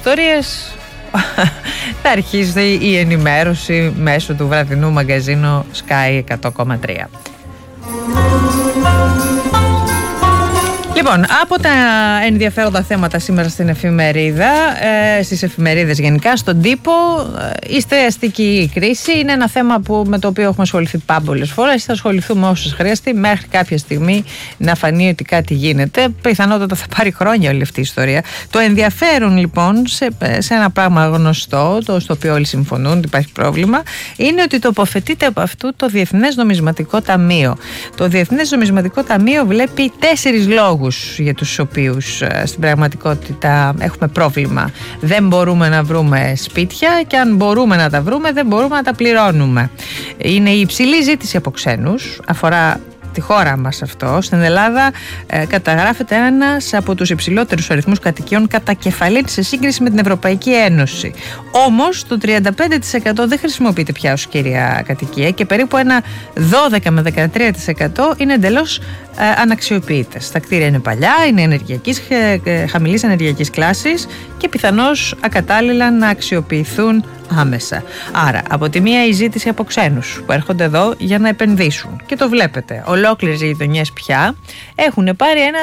ιστορίες θα αρχίσει η ενημέρωση μέσω του βραδινού μαγκαζίνου Sky 100,3. Λοιπόν, από τα ενδιαφέροντα θέματα σήμερα στην εφημερίδα, στις εφημερίδες γενικά, στον τύπο, η στεγαστική κρίση είναι ένα θέμα με το οποίο έχουμε ασχοληθεί πάμπολες φορές. Θα ασχοληθούμε όσες χρειαστεί μέχρι κάποια στιγμή να φανεί ότι κάτι γίνεται. Πιθανότατα θα πάρει χρόνια όλη αυτή η ιστορία. Το ενδιαφέρον λοιπόν σε ένα πράγμα γνωστό, στο οποίο όλοι συμφωνούν ότι υπάρχει πρόβλημα, είναι ότι τοποθετείται από αυτού το Διεθνές Νομισματικό Ταμείο. Το Διεθνές Νομισματικό Ταμείο βλέπει 4 λόγους για τους οποίους στην πραγματικότητα έχουμε πρόβλημα. Δεν μπορούμε να βρούμε σπίτια και αν μπορούμε να τα βρούμε δεν μπορούμε να τα πληρώνουμε. Είναι η υψηλή ζήτηση από ξένους, αφορά τη χώρα μας αυτό. Στην Ελλάδα καταγράφεται ένας από τους υψηλότερους αριθμούς κατοικιών κατά κεφαλήν σε σύγκριση με την Ευρωπαϊκή Ένωση. Όμως το 35% δεν χρησιμοποιείται πια ως κύρια κατοικία και περίπου ένα 12 με 13% είναι εντελώς αναξιοποιητές. Τα κτίρια είναι παλιά, είναι χαμηλής ενεργειακής κλάσης και πιθανώς ακατάλληλα να αξιοποιηθούν άμεσα. Άρα, από τη μία η ζήτηση από ξένους που έρχονται εδώ για να επενδύσουν. Και το βλέπετε, ολόκληρες οι γειτονιές πια έχουν πάρει ένα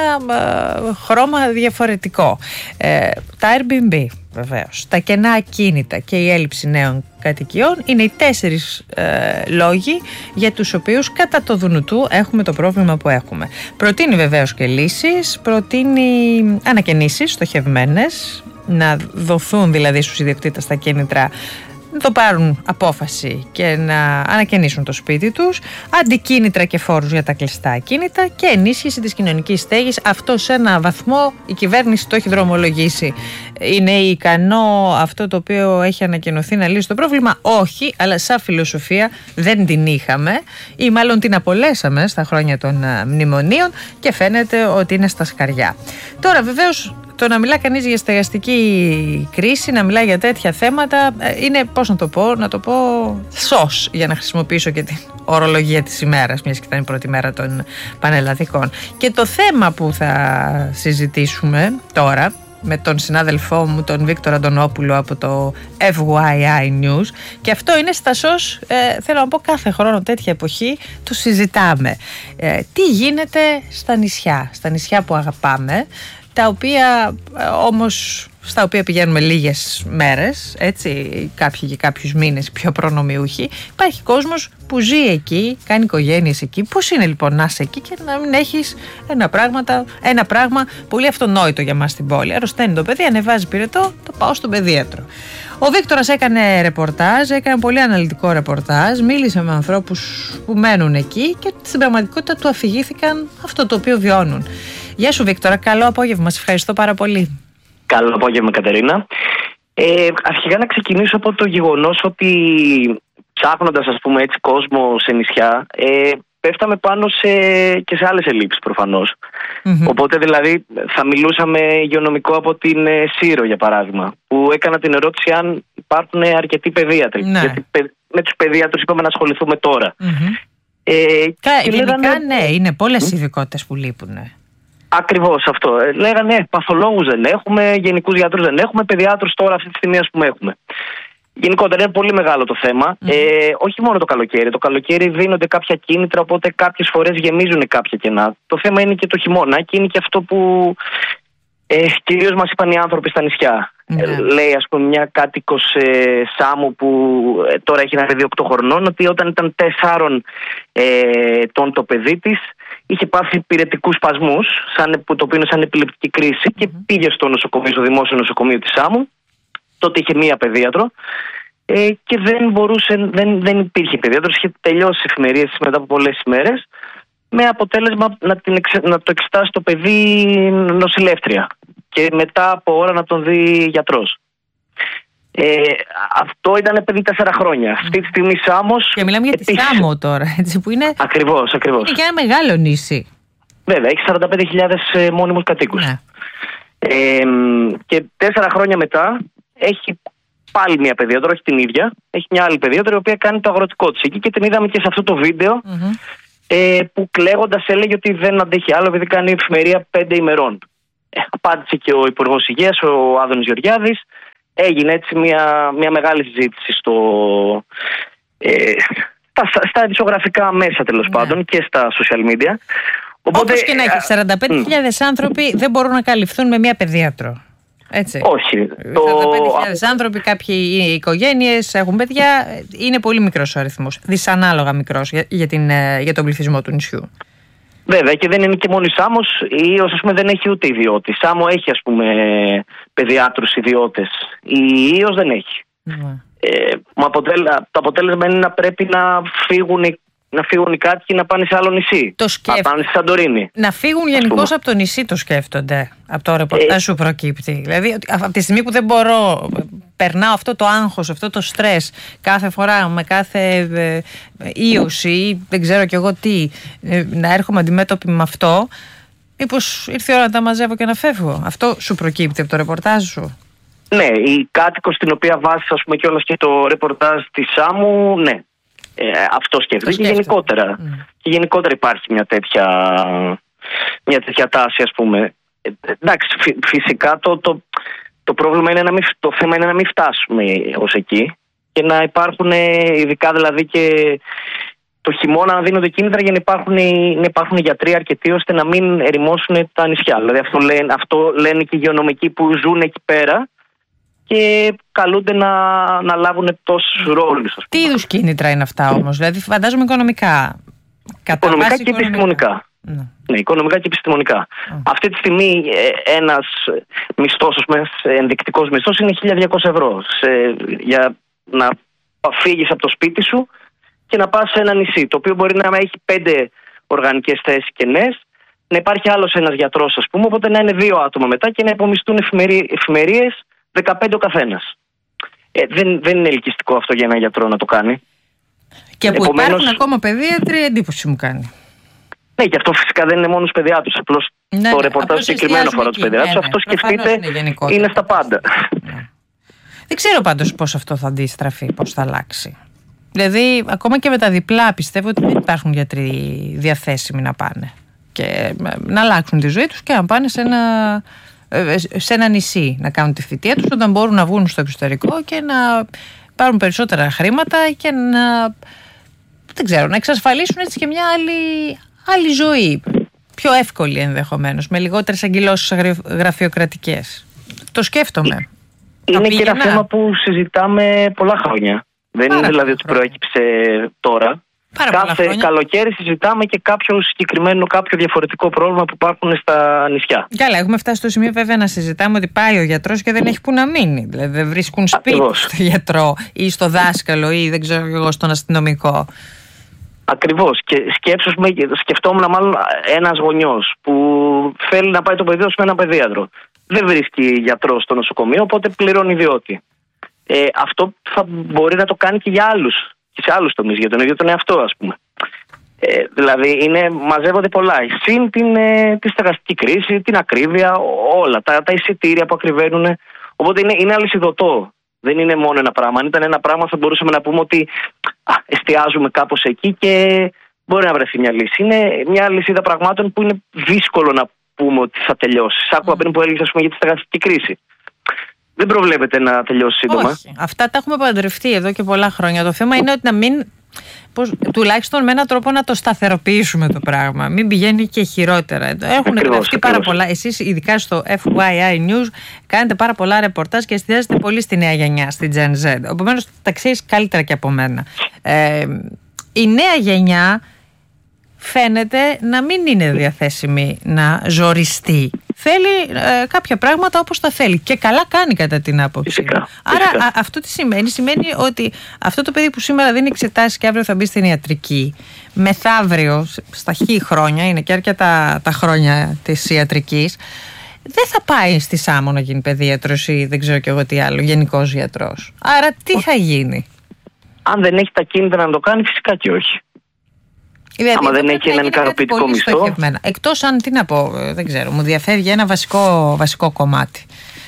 χρώμα διαφορετικό. Τα Airbnb, βεβαίως, τα κενά ακίνητα και η έλλειψη νέων κατοικιών είναι οι 4 λόγοι για τους οποίους κατά το δουνουτού έχουμε το πρόβλημα που έχουμε. Προτείνει βεβαίως και λύσεις, προτείνει ανακαινήσεις στοχευμένες, να δοθούν δηλαδή στους ιδιοκτήτες τα κίνητρα να το πάρουν απόφαση και να ανακαινήσουν το σπίτι τους, αντικίνητρα και φόρους για τα κλειστά ακίνητα και ενίσχυση της κοινωνικής στέγης. Αυτό σε ένα βαθμό η κυβέρνηση το έχει δρομολογήσει. Είναι ικανό αυτό το οποίο έχει ανακοινωθεί να λύσει το πρόβλημα? Όχι, αλλά σαν φιλοσοφία δεν την είχαμε ή μάλλον την απολέσαμε στα χρόνια των μνημονίων και φαίνεται ότι είναι στα σκαριά. Τώρα βεβαίως το να μιλά κανείς για στεγαστική κρίση, να μιλά για τέτοια θέματα είναι, πώς να το πω σως, για να χρησιμοποιήσω και την ορολογία της ημέρας, μιας και ήταν η πρώτη μέρα των πανελλαδικών. Και το θέμα που θα συζητήσουμε τώρα με τον συνάδελφό μου, τον Βίκτορ Αντωνόπουλο από το FYI News, και αυτό είναι στα ΣΟΣ, θέλω να πω κάθε χρόνο τέτοια εποχή το συζητάμε. Τι γίνεται στα νησιά που αγαπάμε, τα οποία όμως στα οποία πηγαίνουμε λίγες μέρες, έτσι, κάποιοι και κάποιους μήνες πιο προνομιούχοι. Υπάρχει κόσμος που ζει εκεί, κάνει οικογένειες εκεί. Πώς είναι λοιπόν να είσαι εκεί και να μην έχεις ένα πράγμα πολύ αυτονόητο για μας στην πόλη? Αρρωσταίνει το παιδί, ανεβάζει πυρετό, το πάω στον παιδίατρο. Ο Βίκτορας έκανε ρεπορτάζ, έκανε πολύ αναλυτικό ρεπορτάζ, μίλησε με ανθρώπους που μένουν εκεί και στην πραγματικότητα του αφηγήθηκαν αυτό το οποίο βιώνουν. Γεια σου Βίκτορα, καλό απόγευμα, σε ευχαριστώ πάρα πολύ. Καλό απόγευμα Κατερίνα. Αρχικά να ξεκινήσω από το γεγονός ότι ψάχνοντας έτσι κόσμο σε νησιά, πέφταμε πάνω και σε άλλες ελλείψεις προφανώς. Mm-hmm. Οπότε δηλαδή θα μιλούσαμε υγειονομικό από την Σύρο για παράδειγμα, που έκανα την ερώτηση αν υπάρχουν αρκετοί παιδίατροι. Ναι. Γιατί με τους παιδίατρους είπαμε να ασχοληθούμε τώρα. Mm-hmm. Γενικά ναι, είναι πολλές ειδικότητες που λείπουν. Ακριβώς αυτό. Λέγανε παθολόγους δεν έχουμε, γενικούς γιατρούς δεν έχουμε, παιδιάτρους τώρα αυτή τη στιγμή έχουμε. Γενικότερα είναι πολύ μεγάλο το θέμα. Όχι μόνο το καλοκαίρι. Το καλοκαίρι δίνονται κάποια κίνητρα, οπότε κάποιες φορές γεμίζουν κάποια κενά. Το θέμα είναι και το χειμώνα και είναι και αυτό που κυρίως μας είπαν οι άνθρωποι στα νησιά. Λέει ας πούμε μια κάτοικος Σάμου που τώρα έχει ένα παιδί 8 χρονών, ότι όταν ήταν 4 ετών το παιδί της, είχε πάθει πυρετικούς σπασμούς, το οποίο είναι σαν επιληπτική κρίση, και πήγε στο νοσοκομείο, στο δημόσιο νοσοκομείο της Σάμου. Τότε είχε μία παιδίατρο και δεν υπήρχε παιδίατρος. Είχε τελειώσει εφημερίες μετά από πολλές ημέρες, με αποτέλεσμα να το εξετάσει το παιδί νοσηλεύτρια και μετά από ώρα να τον δει γιατρός. Αυτό ήταν παιδί 4 χρόνια. Αυτή τη στιγμή Σάμος. Και μιλάμε για τη Σάμο τώρα, έτσι, που είναι. Ακριβώς. Είναι και ένα μεγάλο νησί. Βέβαια, έχει 45.000 μόνιμους κατοίκους. Ναι. Και 4 χρόνια μετά έχει πάλι μια παιδίατρο, όχι την ίδια. Έχει μια άλλη παιδίατρο, η οποία κάνει το αγροτικό της εκεί, και την είδαμε και σε αυτό το βίντεο. Που κλαίγοντας έλεγε ότι δεν αντέχει άλλο, επειδή κάνει εφημερία 5 ημερών. Απάντησε και ο Υπουργός Υγείας, ο Άδωνης Γεωργιάδης, έγινε έτσι μια μεγάλη συζήτηση στα ειδησιογραφικά μέσα τέλος πάντων και στα social media. Οπότε, όπως και να έχει, 45.000 άνθρωποι δεν μπορούν να καλυφθούν με μια παιδίατρο. Έτσι. Όχι. 45.000 άνθρωποι, κάποιοι οικογένειες έχουν παιδιά, είναι πολύ μικρός ο αριθμός. Δυσανάλογα μικρός για τον πληθυσμό του νησιού. Βέβαια, και δεν είναι και μόνο η Σάμος. Η Ήος, ας πούμε, δεν έχει ούτε ιδιώτη. Η Σάμο έχει, ας πούμε, παιδιάτρους ιδιώτες. Η Ήος δεν έχει. Το αποτέλεσμα είναι να πρέπει να φύγουν οι κάτοικοι να πάνε σε άλλο νησί. Να πάνε στη Σαντορίνη. Να φύγουν γενικώς από το νησί το σκέφτονται. Από το ρεπορτάζ σου προκύπτει. Δηλαδή, από τη στιγμή που δεν μπορώ, περνάω αυτό το άγχος, αυτό το στρες κάθε φορά με κάθε ίωση ή δεν ξέρω κι εγώ τι, να έρχομαι αντιμέτωπη με αυτό, μήπως ήρθε η ώρα να τα μαζεύω και να φεύγω. Αυτό σου προκύπτει από το ρεπορτάζ σου? Ναι, η κάτοικος στην οποία βάζεις, ας πούμε, κιόλας και το ρεπορτάζ της Σάμου, ναι. Αυτό σκέφτεται. Και γενικότερα υπάρχει μια τέτοια τάση, ας πούμε. Εντάξει, φυσικά το πρόβλημα είναι το θέμα είναι να μην φτάσουμε ως εκεί και να υπάρχουν, ειδικά δηλαδή και το χειμώνα, να δίνονται κίνητρα για να υπάρχουν γιατροί αρκετοί ώστε να μην ερημώσουν τα νησιά. Δηλαδή αυτό λένε και οι υγειονομικοί που ζουν εκεί πέρα και καλούνται να λάβουν τόσους ρόλους. Τι είδους κίνητρα είναι αυτά όμως? Δηλαδή φαντάζομαι οικονομικά. Οικονομικά και επιστημονικά. Ναι, οικονομικά και επιστημονικά. Αυτή τη στιγμή ένας μισθός, ενδεικτικός μισθός είναι 1.200 ευρώ για να φύγεις από το σπίτι σου και να πας σε ένα νησί, το οποίο μπορεί να έχει 5 οργανικές θέσεις κενές, να υπάρχει άλλος ένας γιατρός, ας πούμε, οπότε να είναι 2 άτομα μετά και να υπομισθούν εφημερίες 15 ο καθένας. Δεν είναι ελκυστικό αυτό για έναν γιατρό να το κάνει. Και που υπάρχουν ακόμα παιδίατροι, εντύπωση μου κάνει. Ναι, και αυτό φυσικά δεν είναι μόνο στους παιδιάτρους. Απλώς το ρεπορτάζ συγκεκριμένο αφορά τους παιδιάτρους. Αυτό σκεφτείτε είναι στα πάντα. Δεν ξέρω πάντως πώς αυτό θα αντιστραφεί, πώς θα αλλάξει. Δηλαδή, ακόμα και με τα διπλά πιστεύω ότι δεν υπάρχουν γιατροί διαθέσιμοι να πάνε και να αλλάξουν τη ζωή τους και να πάνε σε ένα νησί να κάνουν τη θητεία τους, όταν μπορούν να βγουν στο εξωτερικό και να πάρουν περισσότερα χρήματα και να εξασφαλίσουν έτσι και μια άλλη ζωή, πιο εύκολη ενδεχομένως, με λιγότερες αγκυλώσεις γραφειοκρατικές. Το σκέφτομαι. Είναι και ένα θέμα που συζητάμε πολλά χρόνια. Δεν είναι δηλαδή ότι προέκυψε τώρα. Κάθε καλοκαίρι συζητάμε και κάποιο διαφορετικό πρόβλημα που υπάρχουν στα νησιά. Καλά, έχουμε φτάσει στο σημείο βέβαια να συζητάμε ότι πάει ο γιατρός και δεν έχει που να μείνει. Δηλαδή δεν βρίσκουν σπίτι στο γιατρό ή στο δάσκαλο ή δεν ξέρω εγώ στον αστυνομικό. Ακριβώς. Και σκεφτόμουν μάλλον ένας γονιός που θέλει να πάει το παιδί του με έναν παιδίατρο. Δεν βρίσκει γιατρό στο νοσοκομείο, οπότε πληρώνει ιδιώτη. Αυτό θα μπορεί να το κάνει και για άλλους. Και σε άλλους τομείς, για τον ίδιο τον εαυτό, ας πούμε. Δηλαδή μαζεύονται πολλά. Συν τη στεγαστική κρίση, την ακρίβεια, όλα. Τα εισιτήρια που ακριβένουν. Οπότε είναι αλυσιδωτό. Δεν είναι μόνο ένα πράγμα. Αν ήταν ένα πράγμα, θα μπορούσαμε να πούμε ότι εστιάζουμε κάπως εκεί και μπορεί να βρεθεί μια λύση. Είναι μια λυσίδα πραγμάτων που είναι δύσκολο να πούμε ότι θα τελειώσει. Άκουγα πριν που έλεγες, ας πούμε, για τη στεγαστική κρίση. Δεν προβλέπεται να τελειώσει σύντομα. Όχι. Αυτά τα έχουμε παντρευτεί εδώ και πολλά χρόνια. Το θέμα είναι ότι να μην. Τουλάχιστον με έναν τρόπο να το σταθεροποιήσουμε το πράγμα. Μην πηγαίνει και χειρότερα. Έχουν γραφτεί πάρα πολλά. Εσείς, ειδικά στο FYI News, κάνετε πάρα πολλά ρεπορτάζ και εστιάζετε πολύ στη νέα γενιά, στη Gen Z. Επομένως, τα ξέρεις καλύτερα και από μένα. Η νέα γενιά φαίνεται να μην είναι διαθέσιμη να ζοριστεί. Θέλει κάποια πράγματα όπως τα θέλει. Και καλά κάνει κατά την άποψη. Άρα αυτό τι σημαίνει? Σημαίνει ότι αυτό το παιδί που σήμερα δίνει εξετάσεις και αύριο θα μπει στην ιατρική, μεθαύριο, στα χρόνια, είναι και αρκετά τα χρόνια της ιατρικής, δεν θα πάει στη Σάμο να γίνει παιδίατρος ή δεν ξέρω κι εγώ τι άλλο, γενικός γιατρός. Άρα τι θα γίνει? Αν δεν έχει τα κίνητρα να το κάνει, φυσικά και όχι. Δηλαδή, άμα δεν έχει έναν ικανοποιητικό μισθό. Εκτός αν, τι να πω, δεν ξέρω, μου διαφεύγει ένα βασικό κομμάτι.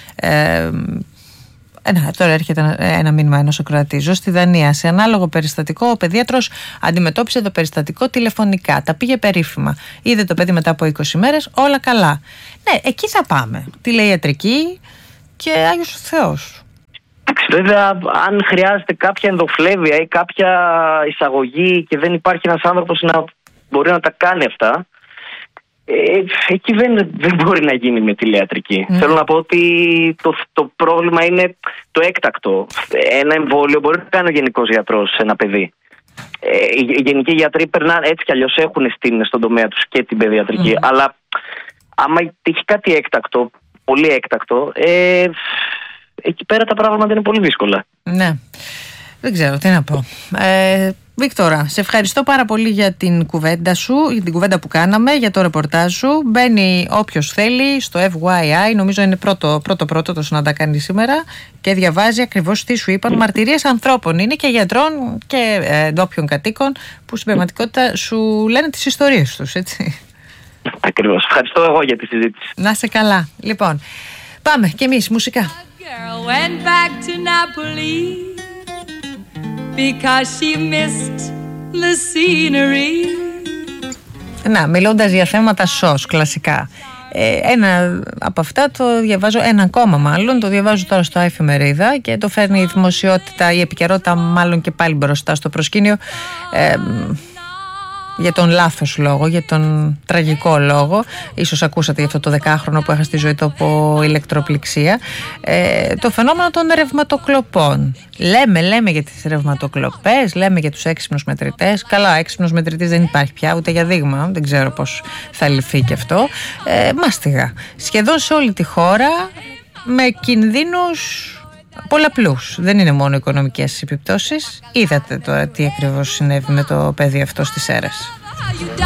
Τώρα έρχεται ένα μήνυμα ενός ακροατή. Ζω στη Δανία. Σε ανάλογο περιστατικό, ο παιδίατρος αντιμετώπισε το περιστατικό τηλεφωνικά. Τα πήγε περίφημα. Είδε το παιδί μετά από 20 μέρες, όλα καλά. Ναι, εκεί θα πάμε. Τηλεϊατρική και Άγιος ο Θεός. Βέβαια, αν χρειάζεται κάποια ενδοφλέβεια ή κάποια εισαγωγή και δεν υπάρχει ένας άνθρωπος να μπορεί να τα κάνει αυτά, εκεί δεν μπορεί να γίνει με τηλεατρική. Θέλω να πω ότι το πρόβλημα είναι το έκτακτο. Ένα εμβόλιο μπορεί να κάνει ο γενικός γιατρός σε ένα παιδί. Οι γενικοί γιατροί περνάνε έτσι κι αλλιώς, έχουν στον τομέα τους και την παιδιατρική. Αλλά άμα τύχει κάτι έκτακτο, πολύ έκτακτο, εκεί πέρα τα πράγματα είναι πολύ δύσκολα. Ναι, δεν ξέρω τι να πω. Βίκτορα, σε ευχαριστώ πάρα πολύ για την κουβέντα σου, για την κουβέντα που κάναμε, για το ρεπορτάζ σου. Μπαίνει όποιος θέλει στο FYI, νομίζω είναι πρώτο το συναντά κάνει σήμερα, και διαβάζει ακριβώς τι σου είπαν. Μαρτυρίες ανθρώπων είναι, και γιατρών και ντόπιων κατοίκων, που στην πραγματικότητα σου λένε τις ιστορίες τους, έτσι. Ακριβώς. Ευχαριστώ εγώ για τη συζήτηση. Να είσαι καλά. Λοιπόν, πάμε κι εμείς μουσικά. Because she missed the scenery. Να, μιλώντας για θέματα σως, κλασικά. Ένα από αυτά το διαβάζω, ένα ακόμα μάλλον, το διαβάζω τώρα στο Εφημερίδα και το φέρνει η δημοσιότητα, η επικαιρότητα μάλλον και πάλι μπροστά στο προσκήνιο, για τον λάθος λόγο, για τον τραγικό λόγο. Ίσως ακούσατε για αυτό το 10χρονο που έχασε τη ζωή του από ηλεκτροπληξία. Το φαινόμενο των ρευματοκλοπών. Λέμε για τις ρευματοκλοπές, λέμε για τους έξυπνους μετρητές. Καλά, έξυπνος μετρητής δεν υπάρχει πια, ούτε για δείγμα. Δεν ξέρω πώς θα λυθεί και αυτό. Μάστιγα. Σχεδόν σε όλη τη χώρα, με κινδύνους πολλαπλούς. Δεν είναι μόνο οικονομικές επιπτώσεις. Είδατε τώρα τι ακριβώς συνέβη με το παιδί αυτό στη Σέρρες.